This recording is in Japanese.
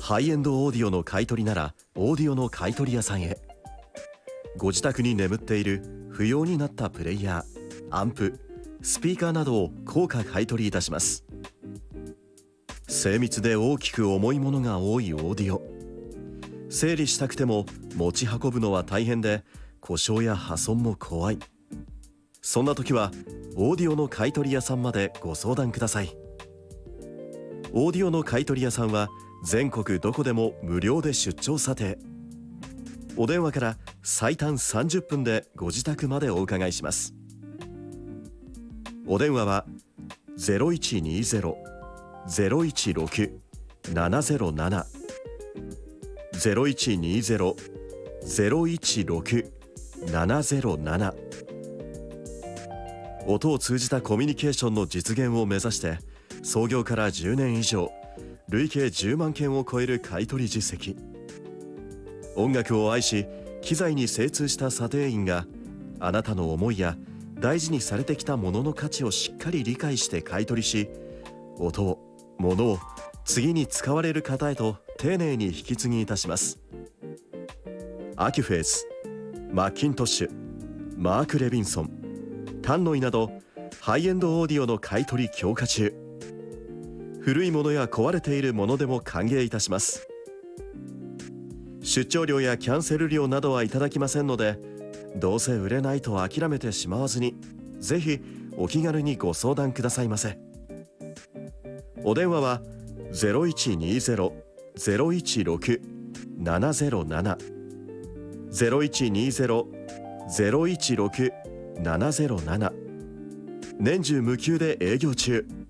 ハイエンドオーディオの買い取りならオーディオの買い取り屋さんへ。ご自宅に眠っている不要になったプレイヤー、アンプ、スピーカーなどを高価買い取りいたします。精密で大きく重いものが多いオーディオ、整理したくても持ち運ぶのは大変で故障や破損も怖い。そんな時はオーディオの買い取り屋さんまでご相談ください。オーディオの買い取り屋さんは全国どこでも無料で出張査定。お電話から最短30分でご自宅までお伺いします。お電話は 0120-016-707 0120-016-707。音を通じたコミュニケーションの実現を目指して創業から10年以上、累計10万件を超える買い取り実績。音楽を愛し機材に精通した査定員があなたの思いや大事にされてきたものの価値をしっかり理解して買い取りし、音を、物を次に使われる方へと丁寧に引き継ぎいたします。アキュフェーズ、マッキントッシュ、マーク・レビンソン、タンノイなどハイエンドオーディオの買い取り強化中。古いものや壊れているものでも歓迎いたします。出張料やキャンセル料などはいただきませんので、どうせ売れないと諦めてしまわずに、ぜひお気軽にご相談くださいませ。お電話は 0120-016-707 0120-016-707。年中無休で営業中。